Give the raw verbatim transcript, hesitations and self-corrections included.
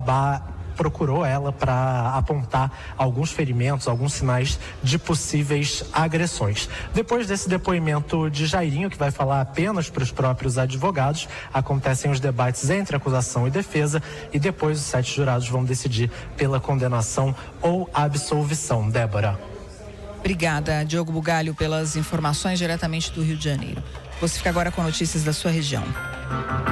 babá procurou ela para apontar alguns ferimentos, alguns sinais de possíveis agressões. Depois desse depoimento de Jairinho, que vai falar apenas para os próprios advogados, acontecem os debates entre acusação e defesa e depois os sete jurados vão decidir pela condenação ou absolvição. Débora. Obrigada, Diogo Bugalho, pelas informações diretamente do Rio de Janeiro. Você fica agora com notícias da sua região.